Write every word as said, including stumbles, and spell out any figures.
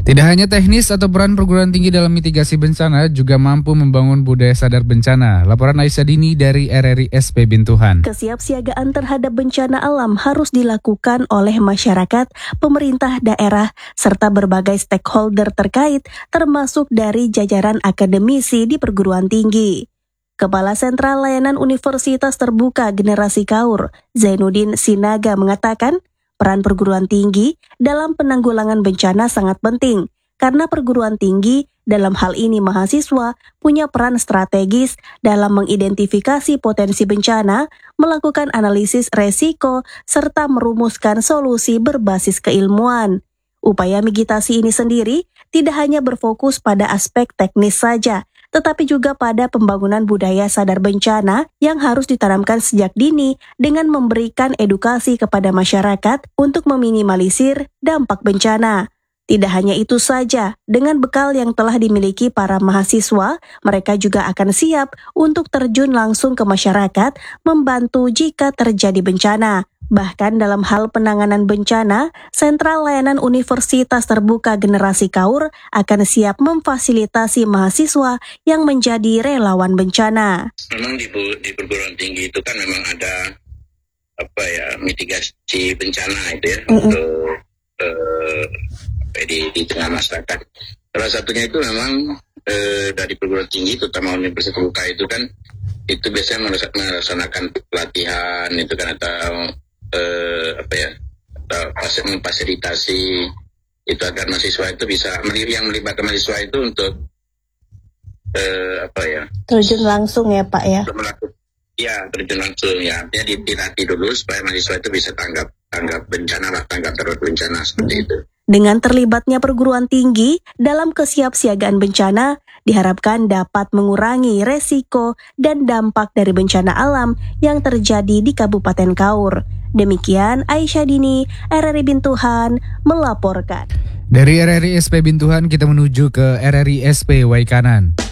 Tidak hanya teknis atau peran perguruan tinggi dalam mitigasi bencana, juga mampu membangun budaya sadar bencana. Laporan Aisyah Dini dari R R I S P Bintuhan. Kesiapsiagaan terhadap bencana alam harus dilakukan oleh masyarakat, pemerintah daerah, serta berbagai stakeholder terkait, termasuk dari jajaran akademisi di perguruan tinggi. Kepala Sentral Layanan Universitas Terbuka Generasi Kaur, Zainuddin Sinaga mengatakan, peran perguruan tinggi dalam penanggulangan bencana sangat penting, karena perguruan tinggi dalam hal ini mahasiswa punya peran strategis dalam mengidentifikasi potensi bencana, melakukan analisis resiko, serta merumuskan solusi berbasis keilmuan. Upaya mitigasi ini sendiri tidak hanya berfokus pada aspek teknis saja, tetapi juga pada pembangunan budaya sadar bencana yang harus ditanamkan sejak dini dengan memberikan edukasi kepada masyarakat untuk meminimalisir dampak bencana. Tidak hanya itu saja, dengan bekal yang telah dimiliki para mahasiswa, mereka juga akan siap untuk terjun langsung ke masyarakat, membantu jika terjadi bencana. Bahkan dalam hal penanganan bencana, Sentral Layanan Universitas Terbuka Generasi Kaur akan siap memfasilitasi mahasiswa yang menjadi relawan bencana. Memang di, di perguruan tinggi itu kan memang ada apa ya mitigasi bencana itu ya mm-hmm. untuk eh, di, di tengah masyarakat. Salah satunya itu memang eh, dari perguruan tinggi, terutama Universitas Terbuka itu kan itu biasanya melaksanakan pelatihan itu kan atau Eh, apa ya atau memfasilitasi itu agar mahasiswa itu bisa yang melibatkan mahasiswa itu untuk eh, apa ya terjun langsung ya Pak ya ya terjun langsung ya artinya dilatih dulu supaya mahasiswa itu bisa tanggap tanggap bencana lah tanggap darurat bencana seperti hmm. itu. Dengan terlibatnya perguruan tinggi dalam kesiapsiagaan bencana, diharapkan dapat mengurangi resiko dan dampak dari bencana alam yang terjadi di Kabupaten Kaur. Demikian Aisyah Dini, R R I Bintuhan, melaporkan. Dari R R I S P Bintuhan kita menuju ke R R I S P Waikanan.